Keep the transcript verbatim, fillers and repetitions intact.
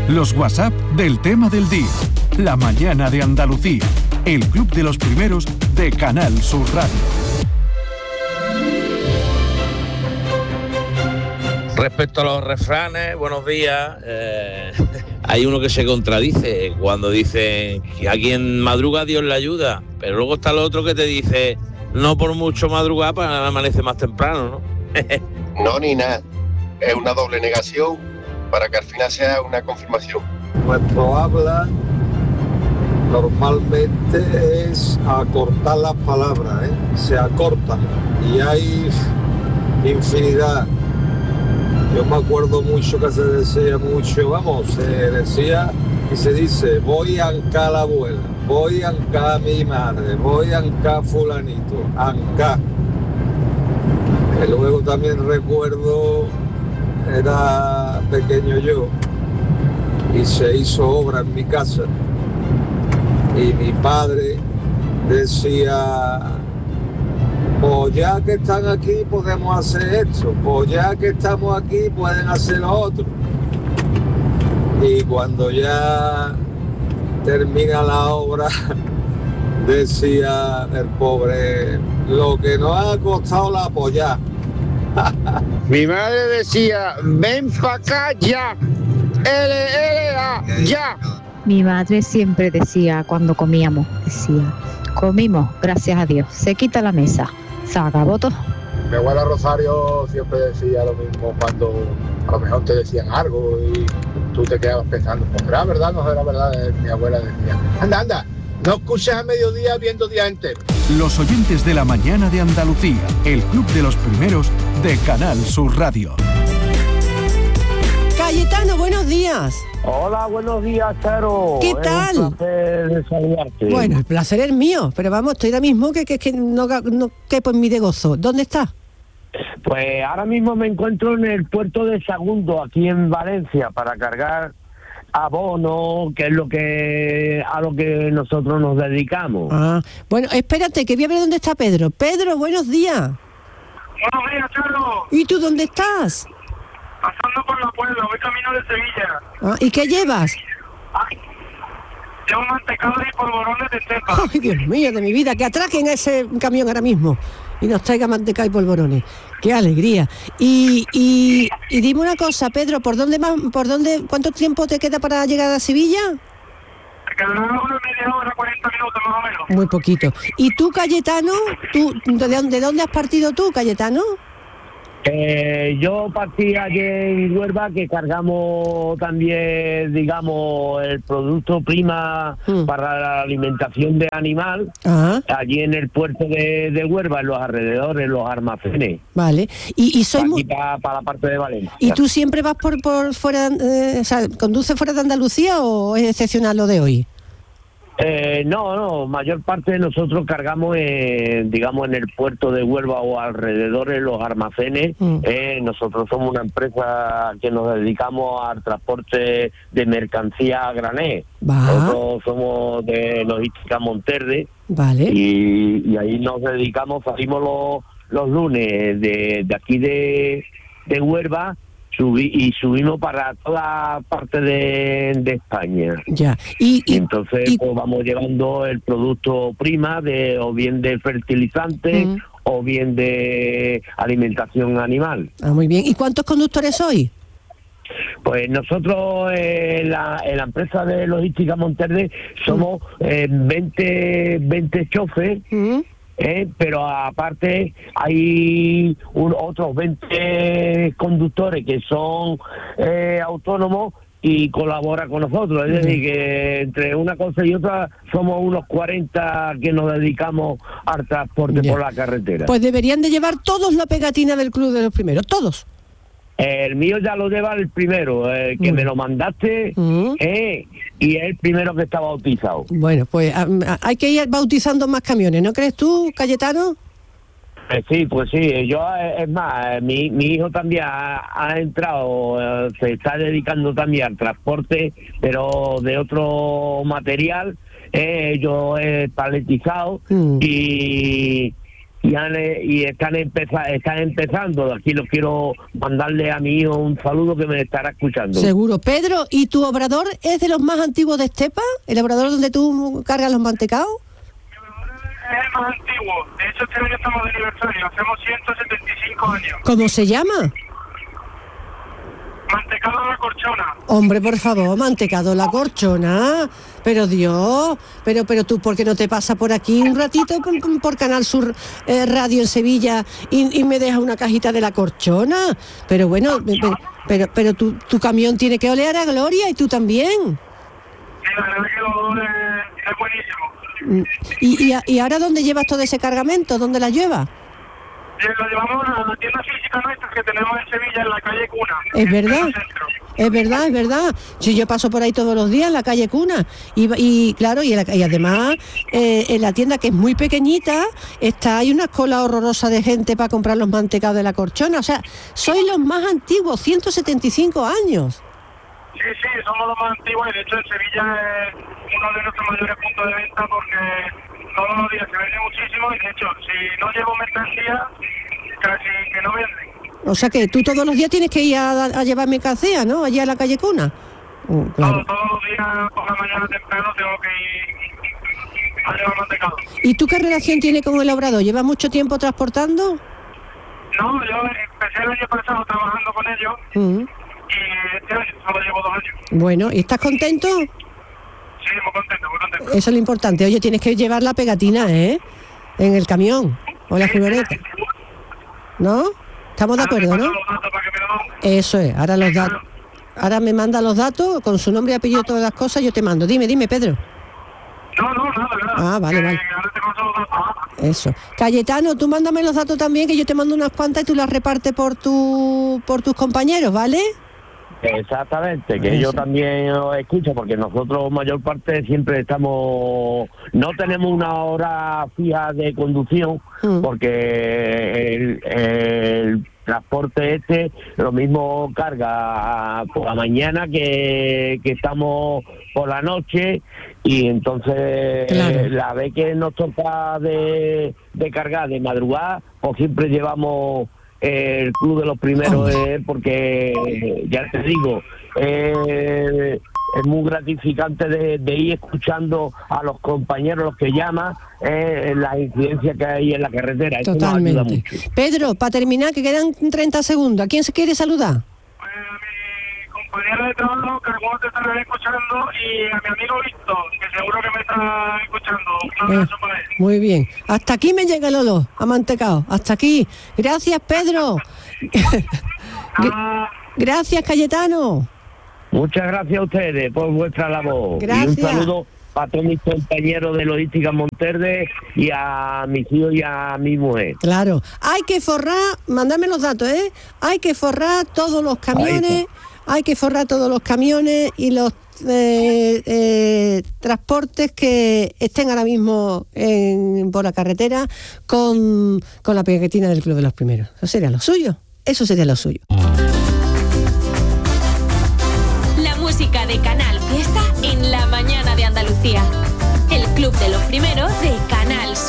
Los WhatsApp del tema del día. La mañana de Andalucía. El club de los primeros de Canal Sur Radio. Respecto a los refranes, buenos días. Eh, hay uno que se contradice cuando dice que a quien madruga Dios le ayuda, pero luego está el otro que te dice no por mucho madrugar para amanece más temprano, ¿no? No, ni nada. Es una doble negación para que al final sea una confirmación. Nuestro habla normalmente es acortar las palabras, ¿eh? Se acortan y hay infinidad. Yo me acuerdo mucho que se decía mucho, vamos, se decía y se dice, voy a ancar a la abuela, voy a ancar a mi madre, voy a ancar a fulanito, ancar. Y luego también recuerdo, era pequeño yo, y se hizo obra en mi casa, y mi padre decía, pues ya que están aquí podemos hacer esto, pues ya que estamos aquí pueden hacer lo otro. Y cuando ya termina la obra, decía el pobre, lo que nos ha costado la polla. Mi madre decía, ven pa' acá ya, L L A, ya. Mi madre siempre decía cuando comíamos, decía, comimos, gracias a Dios, se quita la mesa, se acabó todo. Mi abuela Rosario siempre decía lo mismo cuando a lo mejor te decían algo y tú te quedabas pensando, pues será verdad, no será verdad. Mi abuela decía, anda, anda, no escuches a mediodía viendo día entero. Los oyentes de la mañana de Andalucía, el club de los primeros de Canal Sur Radio. Cayetano, buenos días. Hola, buenos días, Charo. ¿Qué tal? Es un placer de saludarte. Bueno, el placer es mío, pero vamos, estoy ahora mismo que, que, que no, no quepo en mi de gozo. ¿Dónde estás? Pues ahora mismo me encuentro en el puerto de Sagunto, aquí en Valencia, para cargar abono, que es lo que a lo que nosotros nos dedicamos. Ah, bueno, espérate, que voy a ver dónde está Pedro. Pedro, buenos días. Buenos días, Charo. ¿Y tú dónde estás? Pasando por la Puebla, voy camino de Sevilla. Ah, ¿y qué llevas? Llevo mantecado y polvorones de cepa. Ay, Dios mío, de mi vida, que atraquen a ese camión ahora mismo y nos traiga mantecado y polvorones. ¡Qué alegría! Y, y, y dime una cosa, Pedro, ¿por dónde más, por dónde, cuánto tiempo te queda para llegar a Sevilla? Me quedará una media hora, cuarenta minutos más o menos. Muy poquito. ¿Y tú, Cayetano? ¿Tú, de, dónde, ¿De dónde has partido tú, Cayetano? Eh, yo partí ayer en Huelva, que cargamos también, digamos, el producto prima mm. para la alimentación de animal, ah. allí en el puerto de, de Huelva, en los alrededores, en los almacenes. Vale. Y, y soy muy... para, para la parte de Valencia. ¿Y tú siempre vas por, por fuera, eh, o sea, conduces fuera de Andalucía o es excepcional lo de hoy? Eh, no, no, mayor parte de nosotros cargamos, eh, digamos, en el puerto de Huelva o alrededor de los almacenes. Mm. Eh, nosotros somos una empresa que nos dedicamos al transporte de mercancía a granel. Nosotros somos de Logística Monterde. Vale. Y, y ahí nos dedicamos, salimos los, los lunes de, de aquí de, de Huelva. Subí, y subimos para toda parte de, de España. Ya. Y, y entonces y, pues, vamos llevando el producto prima de o bien de fertilizante uh-huh. o bien de alimentación animal. Ah, muy bien. ¿Y cuántos conductores sois? Pues nosotros en eh, la, en la empresa de Logística Monterde somos uh-huh. eh, veinte, veinte choferes. Uh-huh. Eh, pero aparte hay un, otros veinte conductores que son eh, autónomos y colaboran con nosotros. Es decir, que entre una cosa y otra somos unos cuarenta que nos dedicamos al transporte yeah. por la carretera. Pues deberían de llevar todos la pegatina del Club de los Primeros, todos. El mío ya lo lleva el primero, el que mm. me lo mandaste, mm. eh, y es el primero que está bautizado. Bueno, pues a, a, hay que ir bautizando más camiones, ¿no crees tú, Cayetano? Eh, sí, pues sí, yo, es más, mi, mi hijo también ha, ha entrado, eh, se está dedicando también al transporte, pero de otro material. Eh, yo he paletizado mm. y... y, han, y están, empeza, están empezando. Aquí los quiero mandarle a mi hijo un saludo que me estará escuchando. Seguro. Pedro, ¿y tu obrador es de los más antiguos de Estepa? ¿El obrador donde tú cargas los mantecaos? Es el más antiguo. De hecho, este año estamos de aniversario. Hacemos ciento setenta y cinco años. ¿Cómo se llama? Mantecado La Corchona. Hombre, por favor, Mantecado La Corchona. Pero Dios, pero pero tú, ¿por qué no te pasas por aquí un ratito por, por Canal Sur eh, Radio en Sevilla y, y me dejas una cajita de La Corchona? Pero bueno, pero pero, pero tu, tu camión tiene que oler a gloria y tú también. Sí, la verdad que lo es, es buenísimo. ¿Y, y, ¿Y ahora dónde llevas todo ese cargamento? ¿Dónde la llevas? Lo llevamos a la tienda física nuestra que tenemos en Sevilla, en la calle Cuna. Es verdad, es verdad, es verdad. Si yo paso por ahí todos los días, en la calle Cuna. Y, y claro, y, la, y además, eh, en la tienda, que es muy pequeñita, está hay una cola horrorosa de gente para comprar los mantecados de La Corchona. O sea, sois los más antiguos, ciento setenta y cinco años. Sí, sí, somos los más antiguos y de hecho en Sevilla es uno de nuestros mayores puntos de venta porque todos los días se vende muchísimo y de hecho si no llevo mercancía casi que no venden. O sea que tú todos los días tienes que ir a, a llevar mercancía, ¿no? Allá a la calle Cuna. Oh, claro. Todo, todos los días por la mañana temprano tengo que ir a llevar mantecado. ¿Y tú qué relación tienes con el obrador? ¿Llevas mucho tiempo transportando? No, yo empecé el año pasado trabajando con ellos. Uh-huh. Y este año solo llevo dos años. Bueno, ¿y estás contento? Sí, muy contento, muy contento. Eso es lo importante. Oye, tienes que llevar la pegatina, ¿eh? En el camión o la furgoneta. ¿No? Estamos de acuerdo, ¿no? Eso es. Ahora los datos. Ahora me manda los datos con su nombre y apellido, todas las cosas, yo te mando. Dime, dime, Pedro. No, no, nada, nada. Ah, vale, vale. Ahora te paso los datos. Eso. Cayetano, tú mándame los datos también, que yo te mando unas cuantas y tú las repartes por tu por tus compañeros, ¿vale? Exactamente, que Eso. Yo también os escucho, porque nosotros mayor parte siempre estamos, no tenemos una hora fija de conducción, mm. porque el, el transporte este lo mismo carga por la mañana que, que estamos por la noche, y entonces claro. La vez que nos toca de, de cargar de madrugada, pues siempre llevamos el club de los primeros, eh, porque ya te digo, eh, es muy gratificante de, de ir escuchando a los compañeros, los que llaman, eh, las incidencias que hay en la carretera. Eso totalmente. Nos ayuda mucho. Pedro, para terminar, que quedan treinta segundos, ¿a quién se quiere saludar? Pues a mi compañero de trabajo, que algunos te estarán escuchando, y a mi amigo Víctor, que seguro que me está escuchando. Un abrazo para él. Muy bien. Hasta aquí me llega el olor a mantecado. Hasta aquí. Gracias, Pedro. Gracias, Cayetano. Muchas gracias a ustedes por vuestra labor. Gracias. Y un saludo para todos mis compañeros de Logística Monterde y a mis hijos y a mi mujer. Claro. Hay que forrar, mandadme los datos, ¿eh? Hay que forrar todos los camiones, hay que forrar todos los camiones y los Eh, eh, transportes que estén ahora mismo en, por la carretera con, con la pegatina del Club de los Primeros. Eso sería lo suyo. Eso sería lo suyo. La música de Canal Fiesta en la mañana de Andalucía. El Club de los Primeros de Canal Sur.